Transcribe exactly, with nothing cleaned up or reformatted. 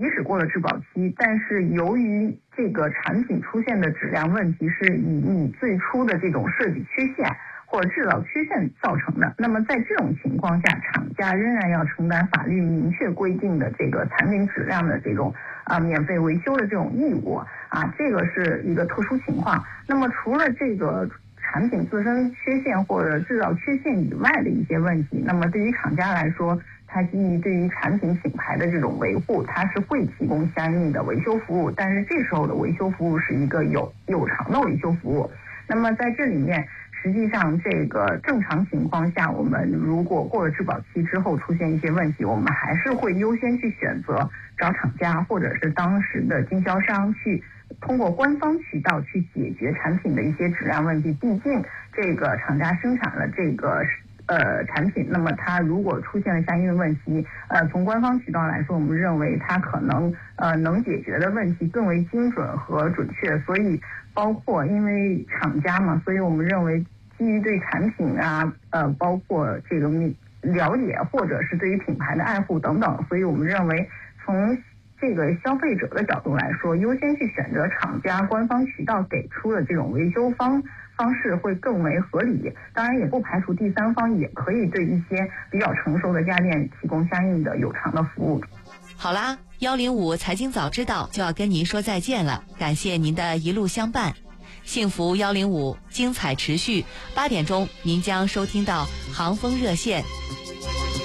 即使过了质保期，但是由于这个产品出现的质量问题是以你最初的这种设计缺陷或者制造缺陷造成的，那么在这种情况下，厂家仍然要承担法律明确规定的这个产品质量的这种啊、呃、免费维修的这种义务啊，这个是一个特殊情况。那么除了这个产品自身缺陷或者制造缺陷以外的一些问题，那么对于厂家来说，它基于对于产品品牌的这种维护，它是会提供相应的维修服务，但是这时候的维修服务是一个有有偿的维修服务。那么在这里面，实际上这个正常情况下，我们如果过了质保期之后出现一些问题，我们还是会优先去选择找厂家或者是当时的经销商去通过官方渠道去解决产品的一些质量问题。毕竟这个厂家生产了这个呃产品，那么它如果出现了相应的问题，呃从官方渠道来说，我们认为它可能呃能解决的问题更为精准和准确。所以包括因为厂家嘛，所以我们认为基于对产品啊呃包括这个了解或者是对于品牌的爱护等等，所以我们认为从这个消费者的角度来说，优先去选择厂家官方渠道给出的这种维修方方式会更为合理。当然也不排除第三方也可以对一些比较成熟的家电提供相应的有偿的服务。 好啦，幺零五财经早知道就要跟您说再见了，感谢您的一路相伴。幸福幺零五精彩持续，八点钟您将收听到航风热线。